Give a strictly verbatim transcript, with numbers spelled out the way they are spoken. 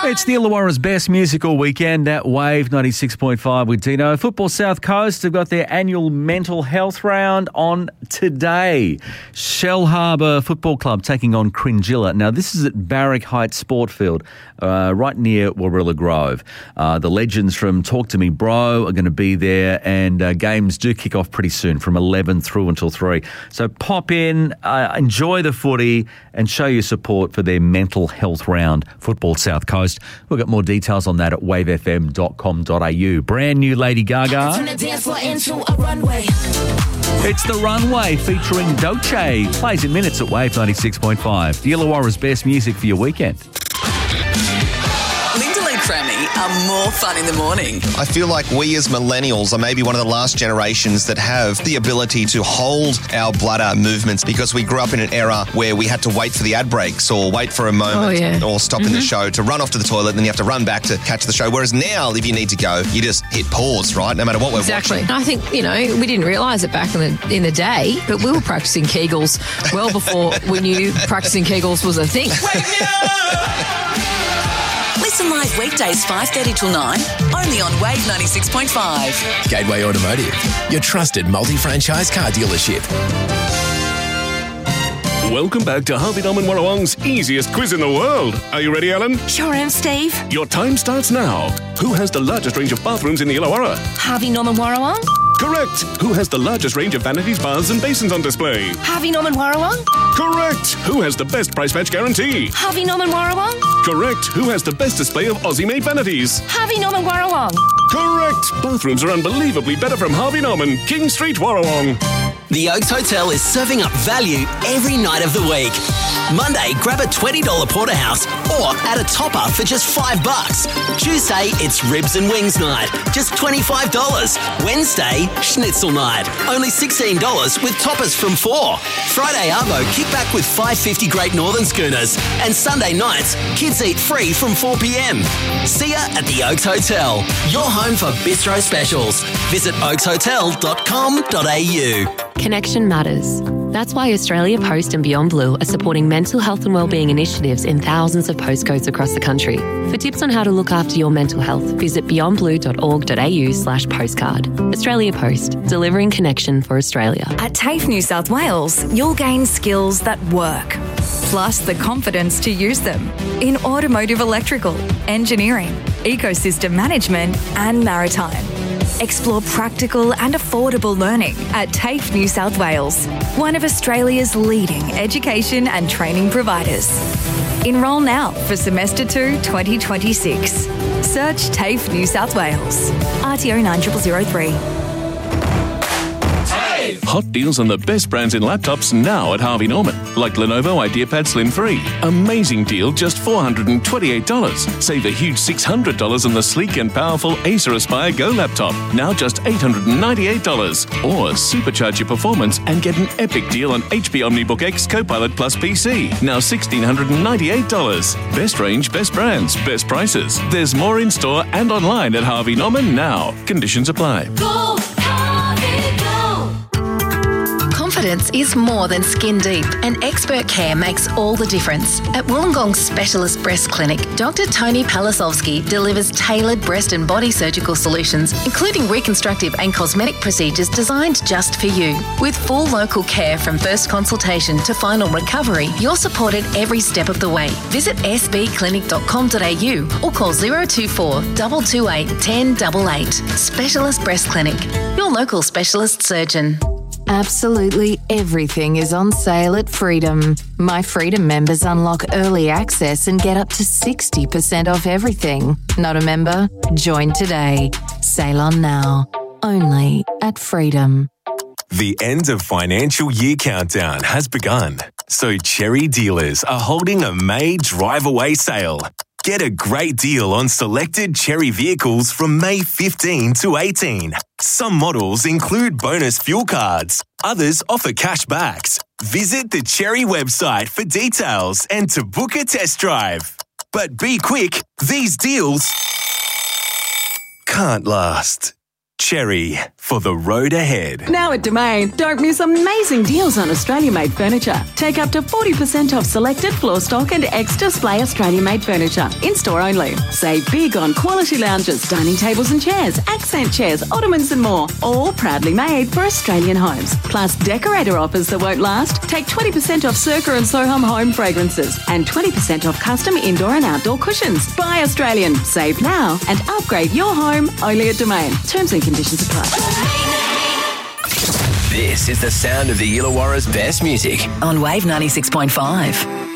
It's the Illawarra's best musical weekend at Wave ninety-six point five with Dino. Football South Coast have got their annual mental health round on today. Shell Harbour Football Club taking on Cringilla. Now, this is at Barrack Heights Sport Field, uh, right near Warilla Grove. Uh, the legends from Talk to Me Bro are going to be there, and uh, games do kick off pretty soon from eleven through until three. So pop in, uh, enjoy the footy, and show your support for their mental health round, Football South Coast. We've got more details on that at wave f m dot com dot a u. Brand new Lady Gaga. It's The Runway featuring Doce. Plays in minutes at Wave ninety-six point five. The Illawarra's best music for your weekend. Crammy are more fun in the morning. I feel like we as millennials are maybe one of the last generations that have the ability to hold our bladder movements, because we grew up in an era where we had to wait for the ad breaks or wait for a moment oh, yeah. or stop mm-hmm. in the show to run off to the toilet, and then you have to run back to catch the show. Whereas now, if you need to go, you just hit pause, right? No matter what we're exactly. watching. I think, you know, we didn't realise it back in the in the day, but we were practising Kegels well before we knew practising Kegels was a thing. Wake me up! Listen live weekdays five thirty till nine, only on Wave ninety-six point five. Gateway Automotive, your trusted multi-franchise car dealership. Welcome back to Harvey Norman Warrawong's easiest quiz in the world. Are you ready, Ellen? Sure am, Steve. Your time starts now. Who has the largest range of bathrooms in the Illawarra? Harvey Norman Warrawong. Correct. Who has the largest range of vanities, baths and basins on display? Harvey Norman Warrawong. Correct. Who has the best price match guarantee? Harvey Norman Warrawong. Correct. Who has the best display of Aussie-made vanities? Harvey Norman Warrawong. Correct. Bathrooms are unbelievably better from Harvey Norman, King Street, Warrawong. The Oaks Hotel is serving up value every night of the week. Monday, grab a twenty dollars porterhouse or add a topper for just five bucks. Tuesday, it's ribs and wings night, just twenty-five dollars. Wednesday, schnitzel night, only sixteen dollars with toppers from four. Friday, Arvo, kick back with five fifty Great Northern Schooners. And Sunday nights, kids eat free from four p.m. See ya at the Oaks Hotel, your home for bistro specials. Visit oaks hotel dot com dot a u. Connection matters. That's why Australia Post and Beyond Blue are supporting mental health and wellbeing initiatives in thousands of postcodes across the country. For tips on how to look after your mental health, visit beyond blue dot org dot a u slash postcard. Australia Post, delivering connection for Australia. At TAFE New South Wales, you'll gain skills that work, plus the confidence to use them in automotive electrical, engineering, ecosystem management and maritime. Explore practical and affordable learning at TAFE New South Wales, one of Australia's leading education and training providers. Enrol now for Semester two twenty twenty-six. Search TAFE New South Wales. R T O nine zero zero zero three. Hot deals on the best brands in laptops now at Harvey Norman, like Lenovo IdeaPad Slim three. Amazing deal, just four hundred twenty-eight dollars. Save a huge six hundred dollars on the sleek and powerful Acer Aspire Go laptop, now just eight hundred ninety-eight dollars. Or supercharge your performance and get an epic deal on H P OmniBook X Copilot Plus P C, now one thousand six hundred ninety-eight dollars. Best range, best brands, best prices. There's more in store and online at Harvey Norman now. Conditions apply. Go, Harvey, go. Confidence is more than skin deep, and expert care makes all the difference. At Wollongong Specialist Breast Clinic, Doctor Tony Palasovsky delivers tailored breast and body surgical solutions, including reconstructive and cosmetic procedures designed just for you. With full local care from first consultation to final recovery, you're supported every step of the way. Visit s b clinic dot com dot a u or call zero two four, two two eight, one zero eight eight. Specialist Breast Clinic, your local specialist surgeon. Absolutely everything is on sale at Freedom. My Freedom members unlock early access and get up to sixty percent off everything. Not a member? Join today. Sale on now. Only at Freedom. The end of financial year countdown has begun. So Cherry dealers are holding a May drive away sale. Get a great deal on selected Cherry vehicles from May fifteenth to eighteenth. Some models include bonus fuel cards. Others offer cash backs. Visit the Cherry website for details and to book a test drive. But be quick, these deals can't last. Cherry, for the road ahead. Now at Domain, don't miss amazing deals on Australia-made furniture. Take up to forty percent off selected floor stock and ex-display Australia-made furniture. In-store only. Save big on quality lounges, dining tables and chairs, accent chairs, ottomans and more. All proudly made for Australian homes. Plus decorator offers that won't last. Take twenty percent off Circa and Soham home fragrances and twenty percent off custom indoor and outdoor cushions. Buy Australian. Save now and upgrade your home only at Domain. Terms and conditions apply. This is the sound of the Illawarra's best music On Wave ninety-six point five.